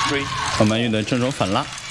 three. 我们运的正中反拉。